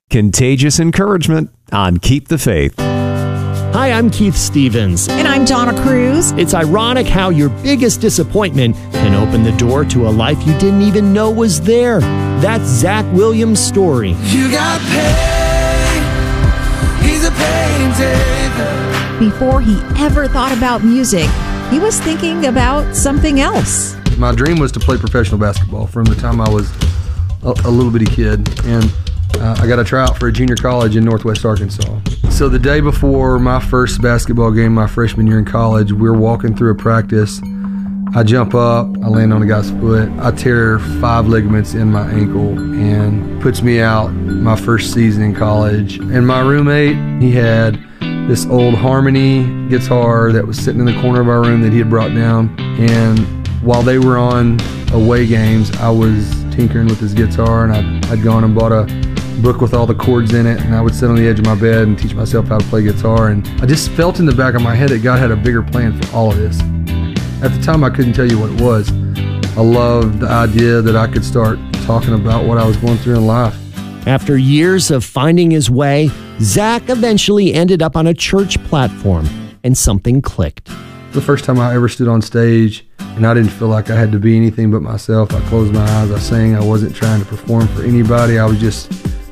Contagious encouragement on Keep the Faith. Hi, I'm Keith Stevens. And I'm Donna Cruz. It's ironic how your biggest disappointment can open the door to a life you didn't even know was there. That's Zach Williams' story. You got pain. He's a pain taker. Before he ever thought about music, he was thinking about something else. My dream was to play professional basketball from the time I was a little bitty kid. And I got a tryout for a junior college in Northwest Arkansas. So the day before my first basketball game, my freshman year in college, we're walking through a practice. I jump up, I land on a guy's foot. I tear 5 ligaments in my ankle and puts me out my first season in college. And my roommate, he had this old Harmony guitar that was sitting in the corner of our room that he had brought down. And while they were on away games, I was tinkering with his guitar, and I'd gone and bought a book with all the chords in it, and I would sit on the edge of my bed and teach myself how to play guitar. And I just felt in the back of my head that God had a bigger plan for all of this. At the time, I couldn't tell you what it was. I loved the idea that I could start talking about what I was going through in life. After years of finding his way, Zach eventually ended up on a church platform, and something clicked. The first time I ever stood on stage, and I didn't feel like I had to be anything but myself. I closed my eyes, I sang, I wasn't trying to perform for anybody. I was just